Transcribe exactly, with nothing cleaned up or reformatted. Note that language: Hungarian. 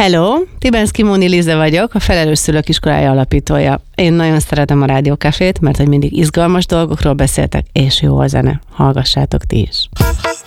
Hello, Tibenszky Móni Lize vagyok, a Felelős Szülők Iskolája alapítója. Én nagyon szeretem a rádiókafét, mert hogy mindig izgalmas dolgokról beszéltek, és jó a zene. Hallgassátok ti is!